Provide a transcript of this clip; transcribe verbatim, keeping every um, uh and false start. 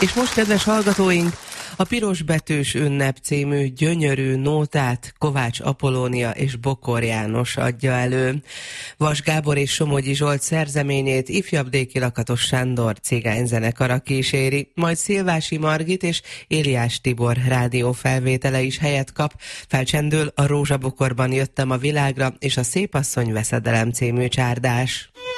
És most, kedves hallgatóink, a Pirosbetűs ünnep című gyönyörű nótát Kovács Apollónia és Bokor János adja elő. Vas Gábor és Somogyi Zsolt szerzeményét ifjabbdéki Lakatos Sándor cigányzenekara kíséri, majd Szilvási Margit és Éliás Tibor rádiófelvétele is helyet kap. Felcsendül a Rózsabokorban jöttem a világra és a Szépasszony veszedelem című csárdás.